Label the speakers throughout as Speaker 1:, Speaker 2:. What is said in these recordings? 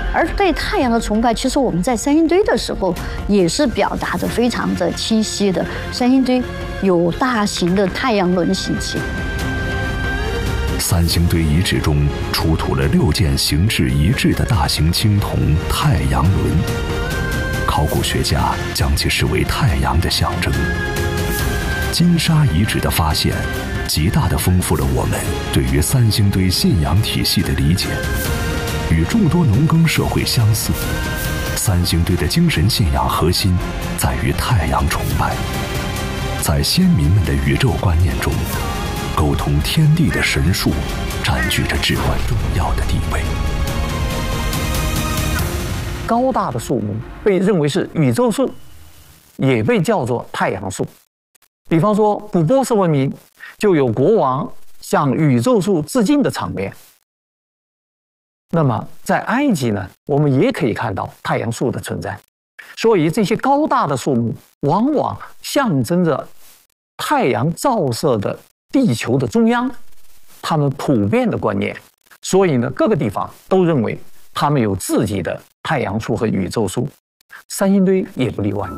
Speaker 1: 而对太阳的崇拜，其实我们在三星堆的时候也是表达的非常的清晰的。三星堆有大型的太阳轮形器。
Speaker 2: 三星堆遗址中出土了6件形制一致的大型青铜太阳轮，考古学家将其视为太阳的象征。金沙遗址的发现，极大地丰富了我们对于三星堆信仰体系的理解。与众多农耕社会相似，三星堆的精神信仰核心在于太阳崇拜。在先民们的宇宙观念中，沟通天地的神树占据着至关重要的地位。
Speaker 3: 高大的树木被认为是宇宙树，也被叫做太阳树。比方说，古波斯文明就有国王向宇宙树致敬的场面。那么在埃及呢，我们也可以看到太阳树的存在。所以这些高大的树木往往象征着太阳照射的地球的中央，他们普遍的观念。所以呢，各个地方都认为他们有自己的太阳树和宇宙树，三星堆也不例外。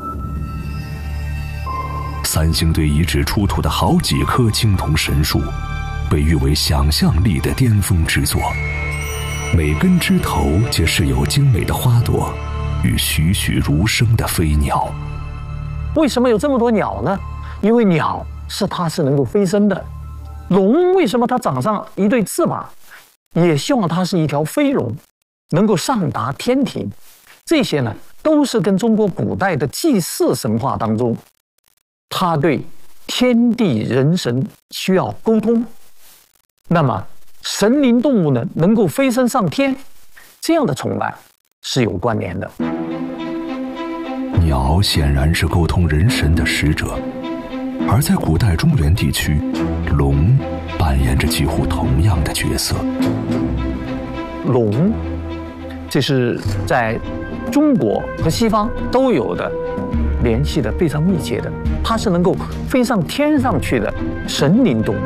Speaker 2: 三星堆遗址出土的好几棵青铜神树，被誉为想象力的巅峰之作。每根枝头皆饰有精美的花朵与栩栩如生的飞鸟。
Speaker 3: 为什么有这么多鸟呢？因为鸟它是能够飞升的。龙为什么它长上一对翅膀？也希望它是一条飞龙，能够上达天庭。这些呢，都是跟中国古代的祭祀神话当中，它对天地人神需要沟通。那么神灵动物呢，能够飞升上天，这样的崇拜是有关联的。
Speaker 2: 鸟显然是沟通人神的使者，而在古代中原地区，龙扮演着几乎同样的角色。
Speaker 3: 龙，这是在中国和西方都有的，联系的非常密切的，它是能够飞上天上去的神灵动物。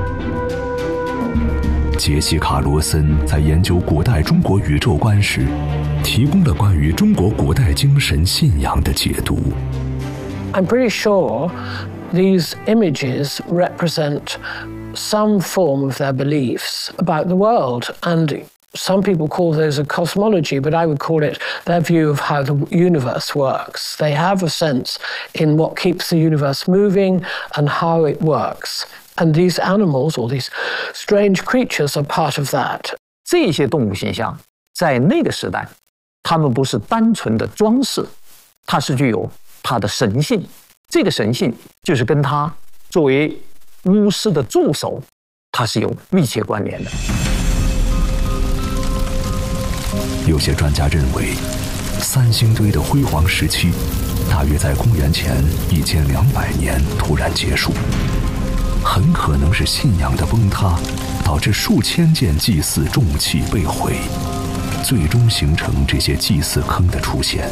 Speaker 2: 杰西卡·罗森在研究古代中国宇宙观时，提供了关于中国古代精神信仰的解读。
Speaker 4: I'm pretty sure these images represent some form of their beliefs about the world, and some people call those a cosmology, but I would call it their view of how the universe works. They have a sense in what keeps the universe moving and how it works. And these animals, or these strange creatures, are part of that.
Speaker 3: 这些动物形象在那个时代，它们不是单纯的装饰，它是具有它的神性。这个神性就是跟它作为巫师的助手，它是有密切关联的。
Speaker 2: 有些专家认为，三星堆的辉煌时期大约在公元前1200年突然结束，很可能是信仰的崩塌导致数千件祭祀重器被毁，最终形成这些祭祀坑的出现。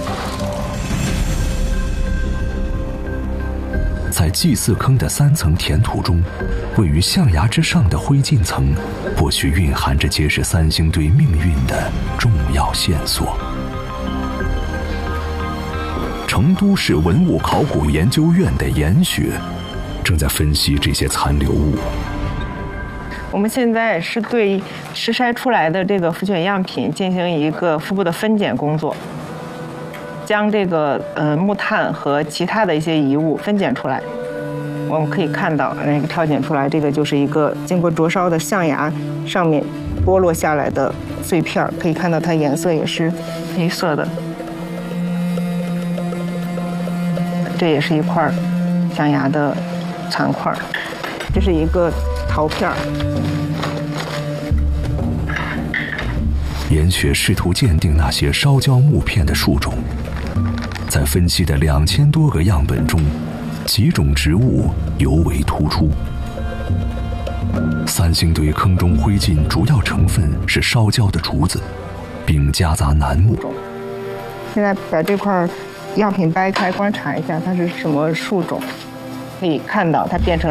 Speaker 2: 在祭祀坑的3层填土中，位于象牙之上的灰烬层或许蕴含着揭示三星堆命运的重要线索。成都市文物考古研究院的严雪正在分析这些残留物。
Speaker 5: 我们现在是对实筛出来的这个腐卷样品进行一个初步的分拣工作，将这个木炭和其他的一些遗物分拣出来。我们可以看到，挑拣出来这个就是一个经过灼烧的象牙上面剥落下来的碎片，可以看到它颜色也是黑色的。这也是一块象牙的残块，这是一个陶片。
Speaker 2: 严雪试图鉴定那些烧焦木片的树种，在分析的2000多个样本中，几种植物尤为突出。三星堆坑中灰烬主要成分是烧焦的竹子，并夹杂楠木。
Speaker 5: 现在把这块样品掰开观察一下，它是什么树种，可以看到它变成